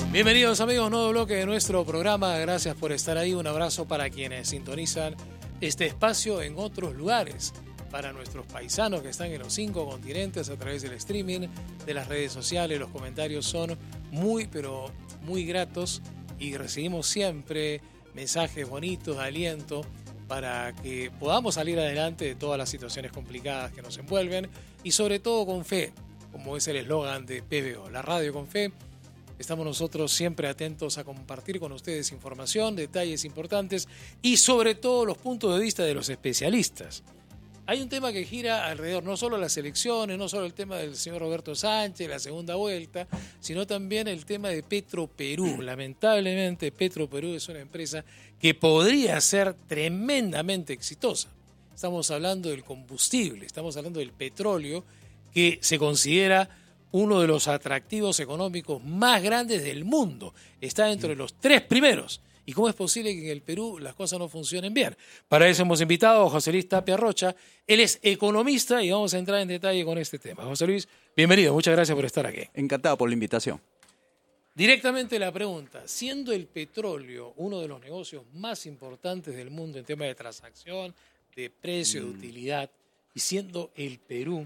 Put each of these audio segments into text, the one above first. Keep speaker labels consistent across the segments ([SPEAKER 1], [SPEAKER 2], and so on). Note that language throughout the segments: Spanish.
[SPEAKER 1] Bienvenidos amigos, nuevo bloque de nuestro programa. Gracias por estar ahí. Un abrazo para quienes sintonizan este espacio en otros lugares. Para nuestros paisanos que están en los 5 continentes a través del streaming, de las redes sociales. Los comentarios son muy, pero muy gratos y recibimos siempre mensajes bonitos de aliento para que podamos salir adelante de todas las situaciones complicadas que nos envuelven y sobre todo con fe, como es el eslogan de PBO, la radio con fe. Estamos nosotros siempre atentos a compartir con ustedes información, detalles importantes y sobre todo los puntos de vista de los especialistas. Hay un tema que gira alrededor, no solo las elecciones, no solo el tema del señor Roberto Sánchez, la segunda vuelta, sino también el tema de Petroperú. Lamentablemente, Petroperú es una empresa que podría ser tremendamente exitosa. Estamos hablando del combustible, estamos hablando del petróleo, que se considera uno de los atractivos económicos más grandes del mundo. Está dentro de los 3 primeros. ¿Y cómo es posible que en el Perú las cosas no funcionen bien? Para eso hemos invitado a José Luis Tapia Rocha. Él es economista y vamos a entrar en detalle con este tema. José Luis, bienvenido. Muchas gracias por estar aquí.
[SPEAKER 2] Encantado por la invitación.
[SPEAKER 1] Directamente la pregunta. Siendo el petróleo uno de los negocios más importantes del mundo en tema de transacción, de precio, de utilidad, y siendo el Perú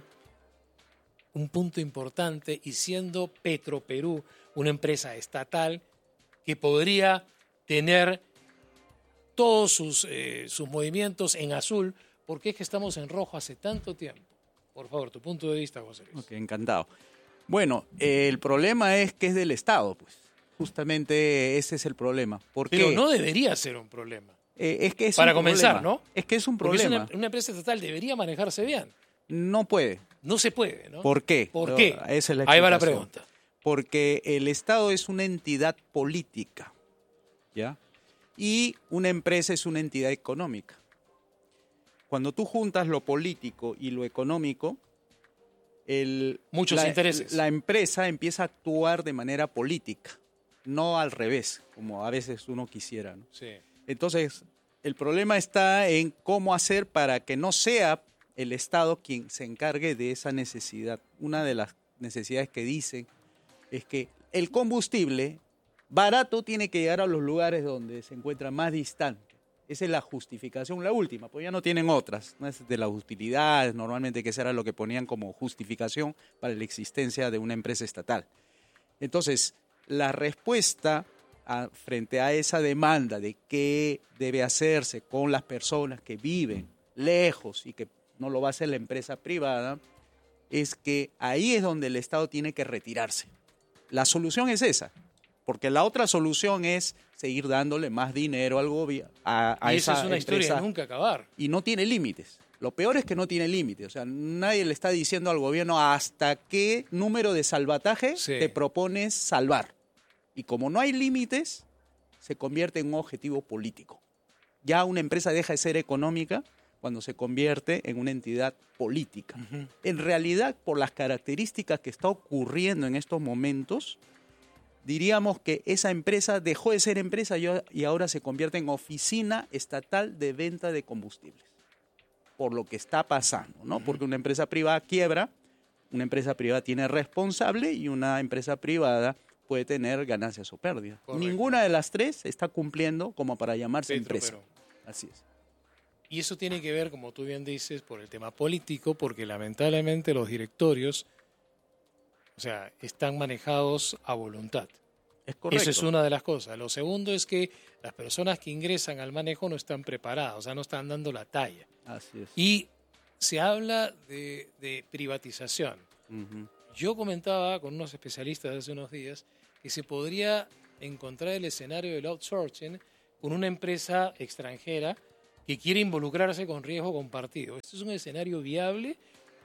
[SPEAKER 1] un punto importante y siendo Petroperú una empresa estatal que podría tener todos sus movimientos en azul, ¿por qué es que estamos en rojo hace tanto tiempo? Por favor, tu punto de vista, José Luis.
[SPEAKER 2] Ok, encantado. Bueno, el problema es que es del Estado, pues. Justamente ese es el problema.
[SPEAKER 1] Pero no debería ser un problema.
[SPEAKER 2] Es que es
[SPEAKER 1] para
[SPEAKER 2] un
[SPEAKER 1] comenzar,
[SPEAKER 2] problema.
[SPEAKER 1] ¿no?
[SPEAKER 2] Es que es un
[SPEAKER 1] Porque
[SPEAKER 2] problema.
[SPEAKER 1] una empresa estatal debería manejarse bien.
[SPEAKER 2] No puede.
[SPEAKER 1] No se puede, ¿no?
[SPEAKER 2] ¿Por qué?
[SPEAKER 1] ¿Por qué?
[SPEAKER 2] Esa es la
[SPEAKER 1] Ahí va la
[SPEAKER 2] explicación.
[SPEAKER 1] pregunta.
[SPEAKER 2] Porque el Estado es una entidad política, ¿ya? Y una empresa es una entidad económica. Cuando tú juntas lo político y lo económico,
[SPEAKER 1] muchos intereses.
[SPEAKER 2] La empresa empieza a actuar de manera política, no al revés, como a veces uno quisiera, ¿no?
[SPEAKER 1] Sí.
[SPEAKER 2] Entonces, el problema está en cómo hacer para que no sea el Estado quien se encargue de esa necesidad. Una de las necesidades que dicen es que el combustible barato tiene que llegar a los lugares donde se encuentra más distante. Esa es la justificación, la última, pues ya no tienen otras. No es de las utilidades, normalmente que eso era lo que ponían como justificación para la existencia de una empresa estatal. Entonces, la respuesta frente a esa demanda de qué debe hacerse con las personas que viven lejos y que no lo va a hacer la empresa privada, es que ahí es donde el Estado tiene que retirarse. La solución es esa, porque la otra solución es seguir dándole más dinero al gobierno a
[SPEAKER 1] y
[SPEAKER 2] esa
[SPEAKER 1] esa es una
[SPEAKER 2] empresa,
[SPEAKER 1] historia de nunca acabar.
[SPEAKER 2] y no tiene límites. Lo peor es que no tiene límites. O sea, nadie le está diciendo al gobierno hasta qué número de salvataje te propones salvar. Y como no hay límites, se convierte en un objetivo político. Ya una empresa deja de ser económica cuando se convierte en una entidad política. Uh-huh. En realidad, por las características que está ocurriendo en estos momentos, diríamos que esa empresa dejó de ser empresa y ahora se convierte en oficina estatal de venta de combustibles. Por lo que está pasando, ¿no? Uh-huh. Porque una empresa privada quiebra, una empresa privada tiene responsable y una empresa privada puede tener ganancias o pérdidas. Correcto. Ninguna de las tres está cumpliendo como para llamarse empresa. Así es.
[SPEAKER 1] Y eso tiene que ver, como tú bien dices, por el tema político, porque lamentablemente los directorios, o sea, están manejados a voluntad.
[SPEAKER 2] Es correcto.
[SPEAKER 1] Eso es una de las cosas. Lo segundo es que las personas que ingresan al manejo no están preparadas, o sea, no están dando la talla.
[SPEAKER 2] Así es.
[SPEAKER 1] Y se habla de privatización. Uh-huh. Yo comentaba con unos especialistas hace unos días que se podría encontrar el escenario del outsourcing con una empresa extranjera que quiere involucrarse con riesgo compartido. ¿Esto es un escenario viable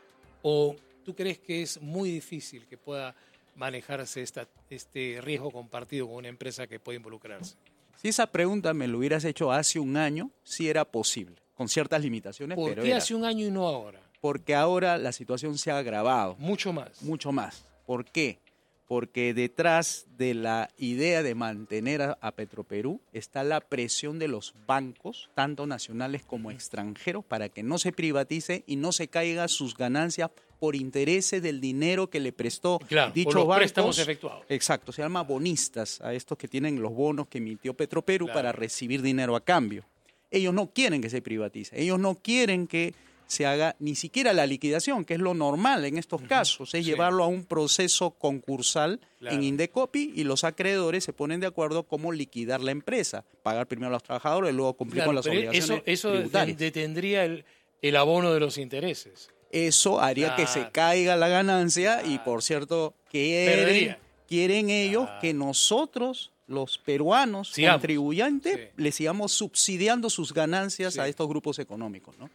[SPEAKER 1] o tú crees que es muy difícil que pueda manejarse este riesgo compartido con una empresa que puede involucrarse?
[SPEAKER 2] Si esa pregunta me lo hubieras hecho hace un año, sí era posible, con ciertas limitaciones, pero
[SPEAKER 1] ¿Por qué hace un año y no ahora?
[SPEAKER 2] Porque ahora la situación se ha agravado.
[SPEAKER 1] Mucho más.
[SPEAKER 2] Mucho más. ¿Por qué? Porque detrás de la idea de mantener a Petroperú está la presión de los bancos, tanto nacionales como extranjeros, para que no se privatice y no se caigan sus ganancias por intereses del dinero que le prestó
[SPEAKER 1] Claro,
[SPEAKER 2] dichos
[SPEAKER 1] por los
[SPEAKER 2] bancos.
[SPEAKER 1] préstamos efectuados.
[SPEAKER 2] Exacto, se llama bonistas a estos que tienen los bonos que emitió Petroperú
[SPEAKER 1] Claro.
[SPEAKER 2] para recibir dinero a cambio. Ellos no quieren que se privatice, ellos no quieren que se haga ni siquiera la liquidación, que es lo normal en estos casos, es
[SPEAKER 1] Sí.
[SPEAKER 2] llevarlo a un proceso concursal
[SPEAKER 1] Claro.
[SPEAKER 2] en Indecopi y los acreedores se ponen de acuerdo cómo liquidar la empresa, pagar primero a los trabajadores, luego cumplir
[SPEAKER 1] Claro,
[SPEAKER 2] con las
[SPEAKER 1] pero
[SPEAKER 2] obligaciones
[SPEAKER 1] eso
[SPEAKER 2] tributarias.
[SPEAKER 1] detendría el abono de los intereses.
[SPEAKER 2] Eso haría que se
[SPEAKER 1] Claro.
[SPEAKER 2] caiga la ganancia y,
[SPEAKER 1] Claro.
[SPEAKER 2] por cierto,
[SPEAKER 1] Perdería.
[SPEAKER 2] quieren ellos
[SPEAKER 1] Claro.
[SPEAKER 2] que nosotros, los peruanos,
[SPEAKER 1] Sigamos.
[SPEAKER 2] contribuyentes,
[SPEAKER 1] Sí.
[SPEAKER 2] le sigamos subsidiando sus ganancias
[SPEAKER 1] Sí.
[SPEAKER 2] a estos grupos económicos, ¿no?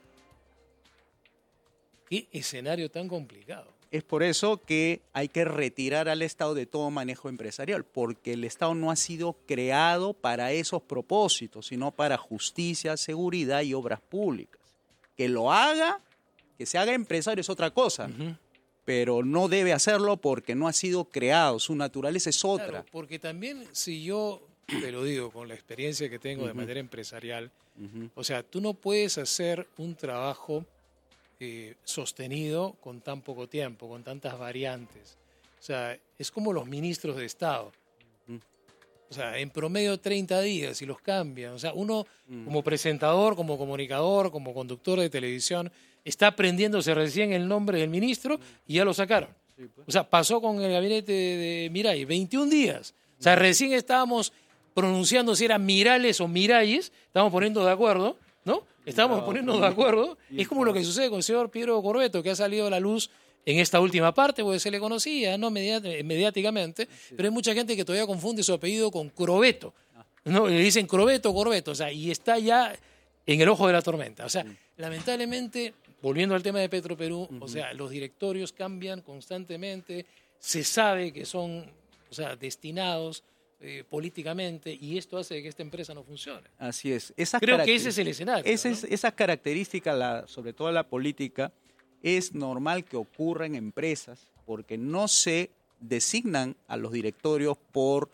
[SPEAKER 1] Qué escenario tan complicado.
[SPEAKER 2] Es por eso que hay que retirar al Estado de todo manejo empresarial, porque el Estado no ha sido creado para esos propósitos, sino para justicia, seguridad y obras públicas. Que lo haga, que se haga empresario es otra cosa,
[SPEAKER 1] Ujú.
[SPEAKER 2] pero no debe hacerlo porque no ha sido creado, su naturaleza es otra.
[SPEAKER 1] Claro, porque también si yo te lo digo con la experiencia que tengo de manera empresarial,
[SPEAKER 2] Ujú.
[SPEAKER 1] o sea, tú no puedes hacer un trabajo sostenido con tan poco tiempo, con tantas variantes. O sea, es como los ministros de Estado. O sea, en promedio 30 días y los cambian. O sea, uno como presentador, como comunicador, como conductor de televisión, está aprendiéndose recién el nombre del ministro y ya lo sacaron. O sea, pasó con el gabinete de Miray, 21 días. O sea, recién estábamos pronunciando si eran Mirales o Miralles, estábamos poniendo de acuerdo, ¿no? Estamos poniendo de acuerdo. Es como lo que sucede con el señor Piero Corbeto, que ha salido a la luz en esta última parte, porque se le conocía, ¿no? Mediáticamente, pero hay mucha gente que todavía confunde su apellido con Crobeto, ¿no? Le dicen Crobeto, Corbeto, o sea, y está ya en el ojo de la tormenta. O sea, lamentablemente, volviendo al tema de Petroperú, o sea, los directorios cambian constantemente, se sabe que son, o sea, destinados políticamente, y esto hace que esta empresa no funcione.
[SPEAKER 2] Así es.
[SPEAKER 1] Creo que ese es el escenario.
[SPEAKER 2] Esas características, sobre todo la política, es normal que ocurra en empresas porque no se designan a los directorios por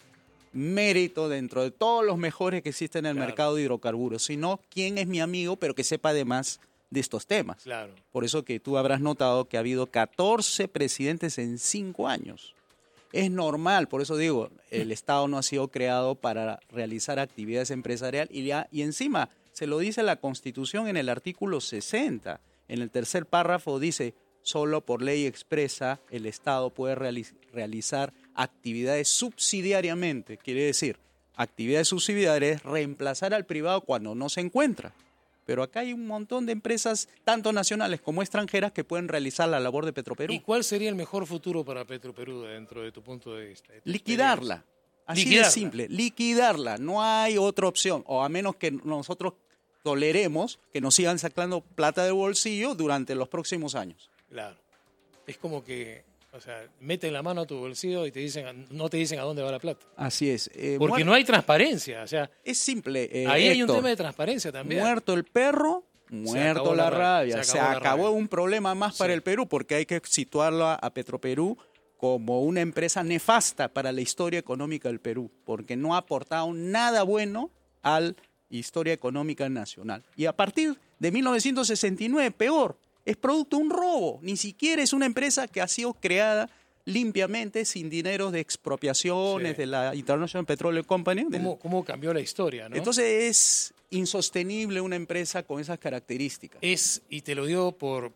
[SPEAKER 2] mérito dentro de todos los mejores que existen en el mercado de hidrocarburos, sino quién es mi amigo, pero que sepa además de estos temas.
[SPEAKER 1] Claro.
[SPEAKER 2] Por eso que tú habrás notado que ha habido 14 presidentes en 5 años. Es normal, por eso digo, el Estado no ha sido creado para realizar actividades empresariales y encima se lo dice la Constitución en el artículo 60. En el tercer párrafo dice, solo por ley expresa el Estado puede realizar actividades subsidiariamente. Quiere decir, actividades subsidiarias es reemplazar al privado cuando no se encuentra. Pero acá hay un montón de empresas, tanto nacionales como extranjeras, que pueden realizar la labor de Petroperú.
[SPEAKER 1] ¿Y cuál sería el mejor futuro para Petroperú dentro de tu punto de vista?
[SPEAKER 2] Liquidarla. Así de simple, liquidarla. No hay otra opción, o a menos que nosotros toleremos que nos sigan sacando plata del bolsillo durante los próximos años.
[SPEAKER 1] Claro. Es como que, o sea, meten la mano a tu bolsillo y no te dicen a dónde va la plata.
[SPEAKER 2] Así es.
[SPEAKER 1] Porque no hay transparencia. O sea,
[SPEAKER 2] es simple.
[SPEAKER 1] ahí hay un
[SPEAKER 2] Héctor,
[SPEAKER 1] tema de transparencia también.
[SPEAKER 2] Muerto el perro, muerto la rabia. Se acabó un problema más para el Perú, porque hay que situarlo a Petroperú como una empresa nefasta para la historia económica del Perú, porque no ha aportado nada bueno a la historia económica nacional. Y a partir de 1969, peor, es producto de un robo. Ni siquiera es una empresa que ha sido creada limpiamente, sin dinero de expropiaciones de la International Petroleum Company.
[SPEAKER 1] ¿Cómo cambió la historia, ¿no?
[SPEAKER 2] Entonces es insostenible una empresa con esas características.
[SPEAKER 1] Y te lo digo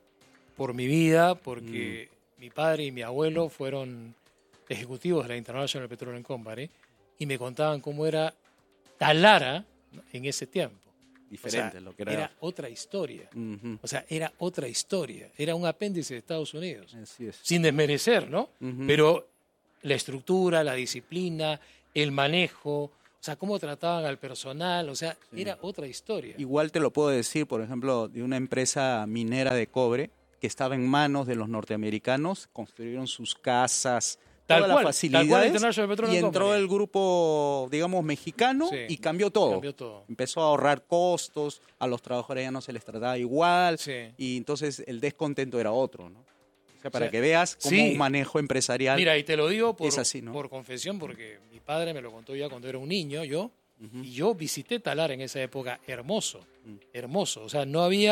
[SPEAKER 1] por mi vida, porque mi padre y mi abuelo fueron ejecutivos de la International Petroleum Company y me contaban cómo era Talara, ¿no?, en ese tiempo.
[SPEAKER 2] Diferente, o sea, lo que era
[SPEAKER 1] otra historia. O sea, era otra historia. Era un apéndice de Estados Unidos.
[SPEAKER 2] Así es.
[SPEAKER 1] Sin desmerecer, ¿no? Pero la estructura, la disciplina, el manejo, o sea, cómo trataban al personal, o sea, era otra historia.
[SPEAKER 2] Igual te lo puedo decir, por ejemplo, de una empresa minera de cobre que estaba en manos de los norteamericanos, construyeron sus casas, todas las facilidades, y entró el grupo, digamos, mexicano y cambió todo. Empezó a ahorrar costos, a los trabajadores ya no se les trataba igual, y entonces el descontento era otro, ¿no? O sea, para que veas cómo un manejo empresarial.
[SPEAKER 1] Mira, y te lo digo
[SPEAKER 2] es así, ¿no?
[SPEAKER 1] por confesión, porque mi padre me lo contó ya cuando era un niño, y yo visité Talar en esa época, hermoso, hermoso. O sea, no había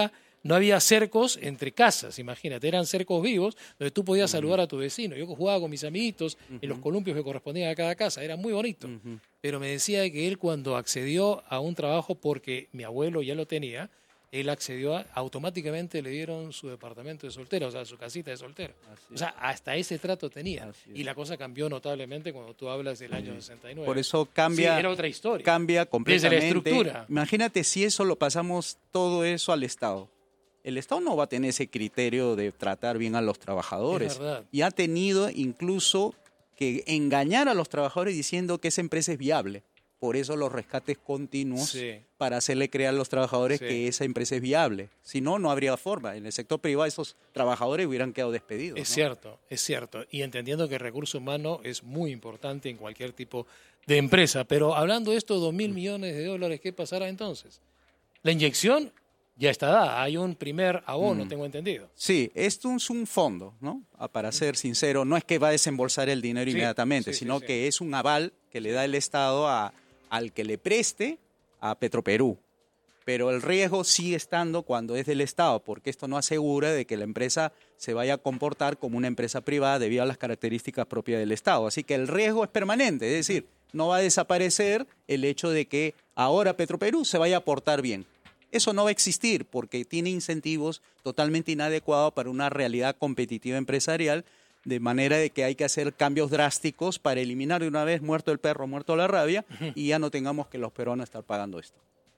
[SPEAKER 1] no había cercos entre casas, imagínate, eran cercos vivos donde tú podías saludar a tu vecino. Yo jugaba con mis amiguitos en los columpios que correspondían a cada casa, era muy bonito. Pero me decía que él cuando accedió a un trabajo, porque mi abuelo ya lo tenía, él accedió, automáticamente le dieron su departamento de soltero, o sea, su casita de soltero. O sea, hasta ese trato tenía. Y la cosa cambió notablemente cuando tú hablas del año 69.
[SPEAKER 2] Por eso cambia,
[SPEAKER 1] sí, era otra historia.
[SPEAKER 2] Cambia completamente.
[SPEAKER 1] Desde la estructura.
[SPEAKER 2] Imagínate si eso lo pasamos todo eso al Estado. El Estado no va a tener ese criterio de tratar bien a los trabajadores.
[SPEAKER 1] Es verdad.
[SPEAKER 2] Y ha tenido incluso que engañar a los trabajadores diciendo que esa empresa es viable. Por eso los rescates continuos para hacerle creer a los trabajadores que esa empresa es viable. Si no, no habría forma. En el sector privado esos trabajadores hubieran quedado despedidos.
[SPEAKER 1] Es cierto, es cierto. Y entendiendo que el recurso humano es muy importante en cualquier tipo de empresa. Pero hablando de estos 2.000 millones de dólares, ¿qué pasará entonces? La inyección ya está dada. Hay un primer abono, tengo entendido.
[SPEAKER 2] Sí, esto es un fondo, ¿no? Para ser sincero, no es que va a desembolsar el dinero inmediatamente, sino que es un aval que le da el Estado al que le preste a Petroperú. Pero el riesgo sigue estando cuando es del Estado, porque esto no asegura de que la empresa se vaya a comportar como una empresa privada debido a las características propias del Estado. Así que el riesgo es permanente, es decir, no va a desaparecer el hecho de que ahora Petroperú se vaya a portar bien. Eso no va a existir porque tiene incentivos totalmente inadecuados para una realidad competitiva empresarial, de manera de que hay que hacer cambios drásticos para eliminar de una vez muerto el perro, muerto la rabia, y ya no tengamos que los peruanos estar pagando esto.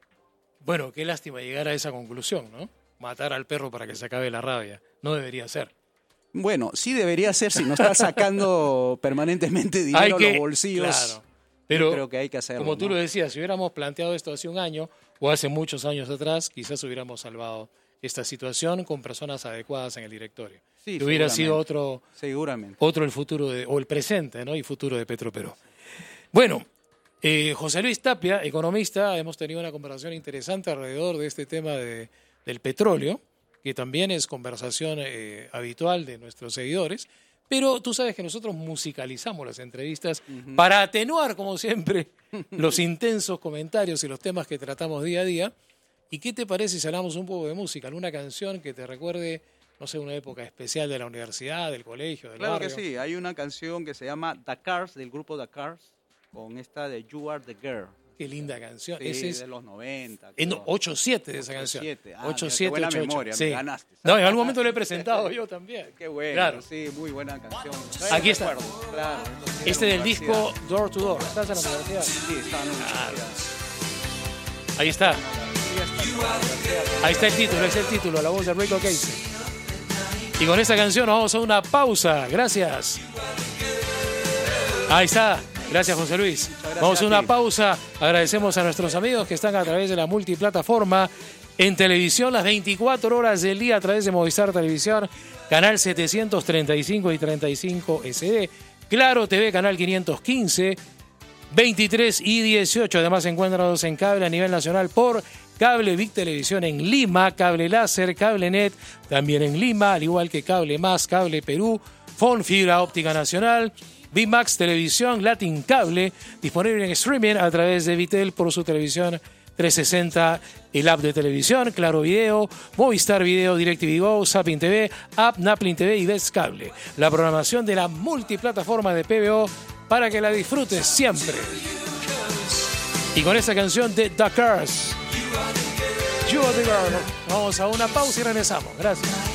[SPEAKER 1] Bueno, qué lástima llegar a esa conclusión, ¿no? Matar al perro para que se acabe la rabia. No debería ser.
[SPEAKER 2] Bueno, sí debería ser si no está sacando permanentemente dinero a los bolsillos.
[SPEAKER 1] Claro, pero
[SPEAKER 2] creo que hay que hacerlo.
[SPEAKER 1] Como tú lo decías, si hubiéramos planteado esto hace un año o hace muchos años atrás, quizás hubiéramos salvado esta situación con personas adecuadas en el directorio. Sí, que hubiera sido otro el futuro o el presente, ¿no? Y futuro de Petroperú. Bueno, José Luis Tapia, economista, hemos tenido una conversación interesante alrededor de este tema del petróleo, que también es conversación habitual de nuestros seguidores, pero tú sabes que nosotros musicalizamos las entrevistas para atenuar, como siempre, los intensos comentarios y los temas que tratamos día a día. ¿Y qué te parece si hablamos un poco de música? ¿Alguna canción que te recuerde, no sé, una época especial de la universidad, del colegio, del barrio?
[SPEAKER 2] Claro que sí, hay una canción que se llama The Cars, del grupo The Cars, con esta de You Are the Girl.
[SPEAKER 1] Qué linda canción.
[SPEAKER 2] Sí,
[SPEAKER 1] ese es
[SPEAKER 2] de los 90.
[SPEAKER 1] 8-7 de esa canción.
[SPEAKER 2] 8-7. Qué buena memoria,
[SPEAKER 1] sí.
[SPEAKER 2] Me ganaste.
[SPEAKER 1] No, en algún momento lo he presentado yo también.
[SPEAKER 2] Qué bueno,
[SPEAKER 1] claro.
[SPEAKER 2] Sí, muy buena canción.
[SPEAKER 1] Aquí está.
[SPEAKER 2] Claro,
[SPEAKER 1] este del disco Door to Door. ¿Estás en la universidad?
[SPEAKER 2] Sí, está en la universidad.
[SPEAKER 1] Ahí está. Ahí está el título, es el título, la voz de Rico Casey. Y con esta canción nos vamos a una pausa. Gracias. Ahí está. Gracias, José Luis. Vamos a una pausa. Agradecemos a nuestros amigos que están a través de la multiplataforma en televisión las 24 horas del día a través de Movistar Televisión, canal 735 y 35 SD, Claro TV, canal 515, 23 y 18. Además, encuéntranos en cable a nivel nacional por Cable Big Televisión en Lima, Cable Láser, Cable Net también en Lima, al igual que Cable Más, Cable Perú, Fon Fibra Óptica Nacional, VMAX Televisión, Latin Cable, disponible en streaming a través de Vitel por su televisión 360, el app de televisión, Claro Video, Movistar Video, DirecTV Go, Zapping TV, App, Naplin TV y Best Cable. La programación de la multiplataforma de PBO para que la disfrutes siempre. Y con esta canción de The Cars, You Are the Girl, vamos a una pausa y regresamos. Gracias.